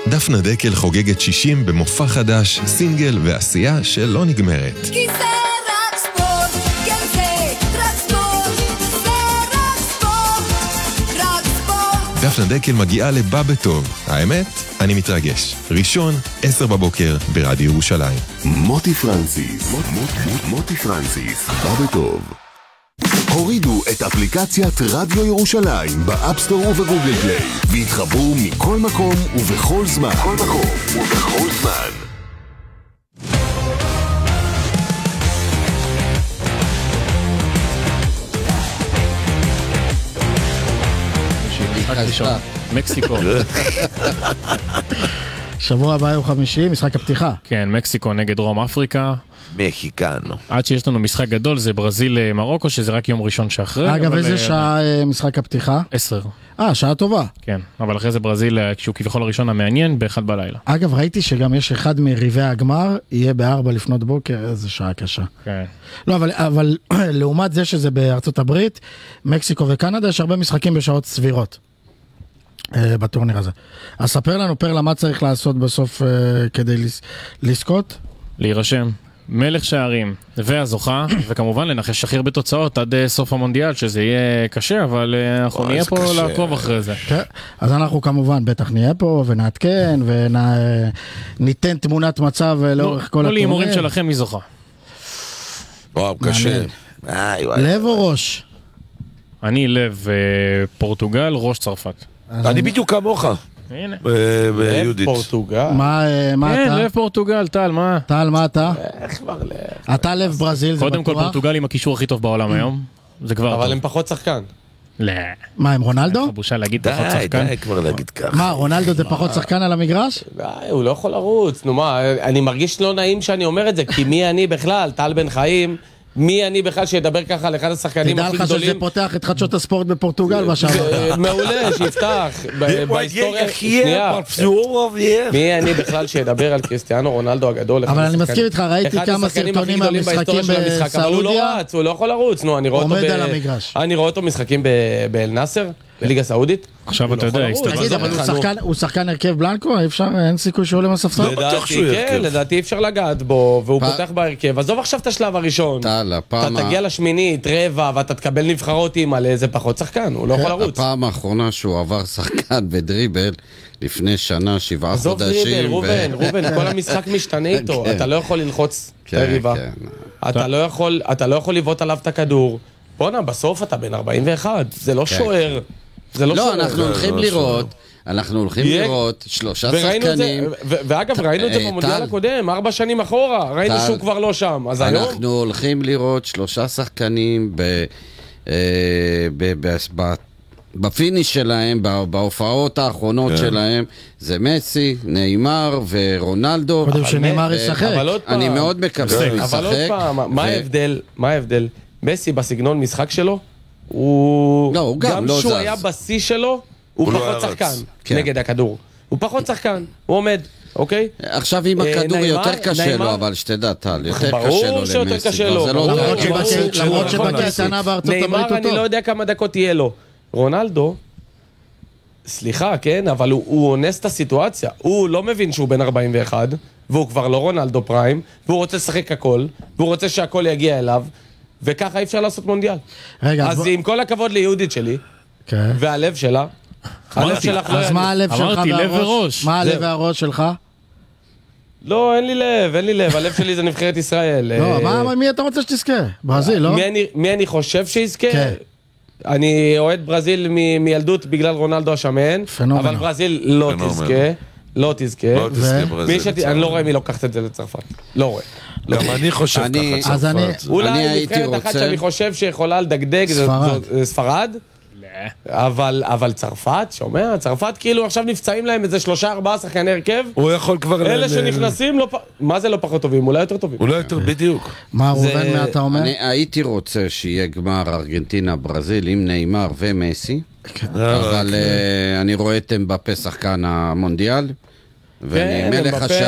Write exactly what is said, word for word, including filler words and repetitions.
דפנה דקל חוגגת שישים במופע חדש, סינגל ועשייה שלא נגמרת. כי זה רק ספורט, כן זה רק ספורט, זה רק ספורט, רק ספורט. דפנה דקל מגיעה לבא בטוב. האמת, אני מתרגש. ראשון, עשר בבוקר, ברדיו ירושלים. מוטי פרנסיס, מוט, מוט, מוט, מוטי פרנסיס, בא בטוב. הורידו את אפליקציית רדיו ירושלים באפסטור ובגוגל פליי והתחברו מכל מקום ובכל זמן. כל מקום ובכל זמן. מקסיקו. שבוע הבא יום חמישי, משחק הפתיחה. כן, מקסיקו נגד דרום אפריקה. מחיקנו. עד שיש לנו משחק גדול, זה ברזיל מרוקו, שזה רק יום ראשון שאחרי. אגב, איזה שעה משחק הפתיחה? עשר. אה, שעה טובה. כן, אבל אחרי זה ברזיל, כשהוא כביכול הראשון המעניין, באחד בלילה. אגב, ראיתי שגם יש אחד מריבי הגמר, יהיה בארבע לפנות בוקר, איזה שעה קשה. כן. לא, אבל, אבל לעומת זה שזה בארצות הברית, מקסיקו וקנדה, יש הרבה משחקים בשעות סבירות. בטורניר הזה. אז ספר לנו פרלה מה צריך לעשות בסוף כדי לזכות? להירשם. מלך שערים והזוכה, וכמובן לנחש הכי הרבה בתוצאות עד סוף המונדיאל, שזה יהיה קשה, אבל אנחנו נהיה פה לעקוב אחרי זה. אז אנחנו כמובן בטח נהיה פה ונעדכן וניתן תמונת מצב לאורך כל הטורניר. לא להימורים שלכם מי זוכה. וואו, קשה. לב או ראש? אני לב פורטוגל, ראש צרפת. אני בדיוק כמוך. הנה. ביהודית. פורטוגל. מה כן, אתה? לב פורטוגל, טל, מה? טל, מה אתה? איך כבר לב? אתה לב ברזיל, זה בטוח? קודם כל פורטוגל עם הקישור הכי טוב בעולם היום. זה כבר אבל טוב. הם פחות שחקן. לא. מה, עם רונלדו? איך בושה להגיד פחות די, שחקן. די כבר להגיד ככה. מה, רונלדו זה פחות שחקן על המגרש? די, הוא לא יכול לרוץ. נו מה, אני מרגיש לא נעים שאני אומר את זה, כי מי אני בכלל? טל בן חיים. מי אני בכלל שידבר ככה על אחד השחקנים הכי תדע לך גדולים? שזה פותח את חדשות הספורט בפורטוגל בשעה. מעולה, שיפתח. בהיסטוריה, שנייה. מי אני בכלל שידבר על קריסטיאנו רונלדו הגדול? אבל אני מסכים איתך, ראיתי כמה סרטונים מהמשחקים בסעודיה. אבל הוא לא רץ, הוא לא יכול לרוץ. נו, אני רואה אותו עומד על המגרש. אני רואה אותו משחקים באל נאסר, בליגה סעודית. עכשיו אתה יודע, תגיד, אבל הוא שחקן הרכב בלנקו? אין סיכוי שהוא עולה מהספסל? לדעתי כן, לדעתי אפשר לגעת בו, והוא פותח בהרכב. עזוב עכשיו את השלב הראשון. אתה תגיע לשמינית, רבע, ואתה תקבל נבחרות עם על איזה פחות שחקן, הוא לא יכול לרוץ. הפעם האחרונה שהוא עבר שחקן בדריבל, לפני שנה, שבעה חודשים. עזוב דריבל, רובן, רובן, כל המשחק משתנה איתו. אתה לא יכול ללחוץ את הריבה. אתה לא יכול לבעוט עליו את הכדור. בוא'נה, בסוף אתה בן ארבעים ואחת, זה לא שוער. לא, אנחנו הולכים לראות, אנחנו הולכים לראות שלושה שחקנים. ואגב, ראינו את זה במונדיאל הקודם, ארבע שנים אחורה, ראינו שהוא כבר לא שם, אז היום... אנחנו הולכים לראות שלושה שחקנים בפיניש שלהם, בהופעות האחרונות שלהם, זה מסי, ניימר ורונלדו. קודם שניימר ישחק. אני מאוד מקווה הוא ישחק. אבל עוד פעם, מה ההבדל? מה ההבדל? מסי בסגנון משחק שלו, הוא... לא, הוא גם לא זז. גם שהוא היה בשיא שלו, הוא פחות שחקן נגד הכדור. הוא פחות שחקן, הוא עומד, אוקיי? עכשיו עם הכדור יותר קשה לו, אבל שתדע, טל, יותר קשה לו למסי. ברור שיותר קשה לו. למרות שבקטנה בארצות הברית ניימר, הוא אני טוב. לא יודע כמה דקות יהיה לו. רונלדו, סליחה, כן, אבל הוא אונס את הסיטואציה. הוא לא מבין שהוא בן ארבעים ואחת, והוא כבר לא רונלדו פריים, והוא רוצה לשחק הכל, והוא רוצה שהכל יגיע אליו. וככה אי אפשר לעשות מונדיאל. אז עם כל הכבוד ליהודית שלי, והלב שלה, הלב שלך לא... אז מה הלב שלך והראש? מה הלב והראש שלך? לא, אין לי לב, אין לי לב, הלב שלי זה נבחרת ישראל. לא, מי אתה רוצה שתזכה? ברזיל, לא? מי אני חושב שיזכה? אני אוהד ברזיל מילדות בגלל רונלדו השמן, אבל ברזיל לא תזכה. לא תזכה. לא תזכה ברזיל. אני לא רואה מי לוקחת את זה לצרפת. לא רואה. גם אני חושב ככה צרפת. אולי נבחרת אחת שאני חושב שיכולה לדגדג זה ספרד. אבל צרפת, שומע? צרפת כאילו עכשיו נפצעים להם איזה שלושה ארבעה שחקני הרכב. הוא יכול כבר... אלה שנכנסים, מה זה לא פחות טובים? אולי יותר טובים. אולי יותר, בדיוק. מה רובן, מה אתה אומר? אני הייתי רוצה שיהיה גמר ארגנטינה ברזיל עם ניימר ומסי, אבל אני רואה את אמבפה שחקן המונדיאל, ומלך השערים